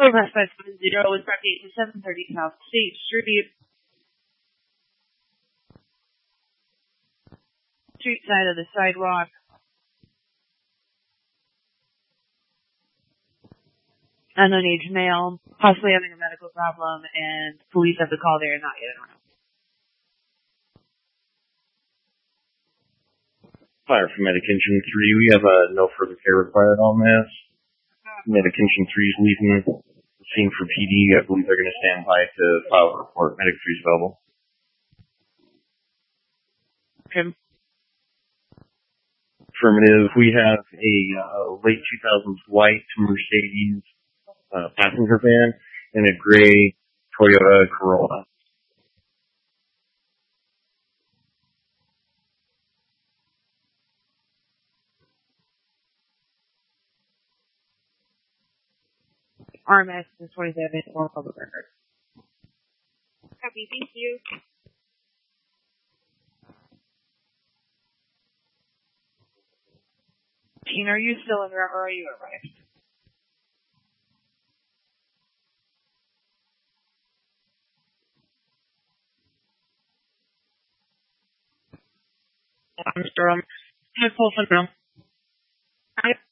West 570 is traffic to 730 South State Street. Street side of the sidewalk. Unknown age male, possibly having a medical problem, and police have to call there. Not yet, I don't know. Fire for Medication 3, we have no further care required on this. Medication 3 is leaving the scene for PD. I believe they're going to stand by to file a report. Medic 3 is available. Okay. Affirmative. We have a late 2000s white Mercedes passenger van and a gray Toyota Corolla. RMS is 27 for public record. Copy, thank you. Tina, are you still in there or are you arrived? I'm still on. I'm full for now.